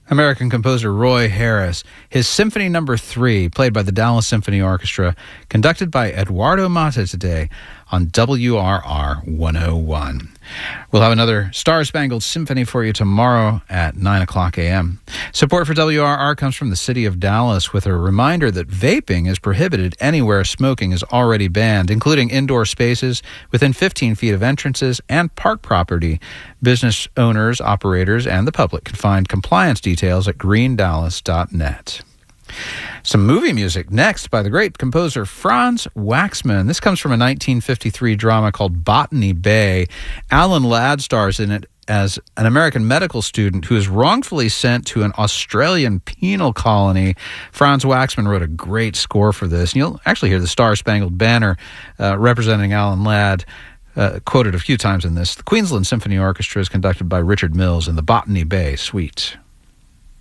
American composer Roy Harris. His Symphony No. 3, played by the Dallas Symphony Orchestra, conducted by Eduardo Mata today on WRR 101. We'll have another Star-Spangled Symphony for you tomorrow at 9 o'clock a.m. Support for WRR comes from the City of Dallas with a reminder that vaping is prohibited anywhere smoking is already banned, including indoor spaces within 15 feet of entrances and park property. Business owners, operators, and the public can find compliance details at greendallas.net. Some movie music next by the great composer Franz Waxman. This comes from a 1953 drama called Botany Bay. Alan Ladd stars in it as an American medical student who is wrongfully sent to an Australian penal colony. Franz Waxman wrote a great score for this, and you'll actually hear the Star-Spangled Banner representing Alan Ladd quoted a few times in this. The Queensland Symphony Orchestra is conducted by Richard Mills in the Botany Bay Suite.